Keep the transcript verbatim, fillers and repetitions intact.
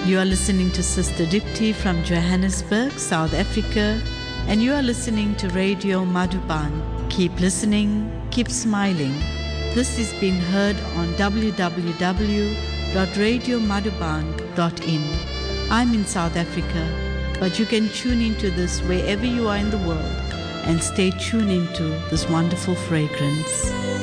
You are listening to Sister Dipti from Johannesburg, South Africa, and you are listening to Radio Madhuban. Keep listening, keep smiling. This is being heard on w w w dot radio madhuban dot in. I'm in South Africa, but you can tune into this wherever you are in the world and stay tuned into this wonderful fragrance.